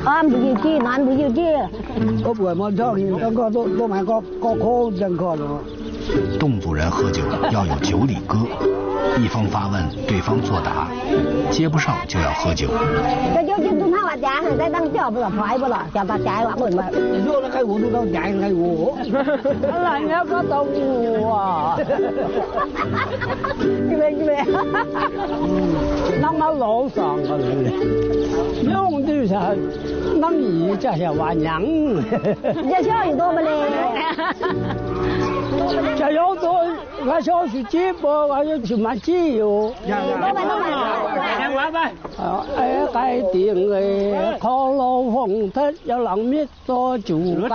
俺不有钱，俺不有钱。 我不买照片，都买个口真可了。 侗族人喝酒要有酒礼歌，一方发问，对方作答，接不上就要喝酒。 这就东他话家，在当叫不了，拍不了，叫他家话问问。 有了开我都到家开我。 那你要搞到我啊！ 因为， 那么路上个人，用的是那你这些玩娘， 这小鱼多不嘞？ 这要做我想去直播，我要去买鸡油。 老板。 哎，该定哎，烤老红的要让米多煮。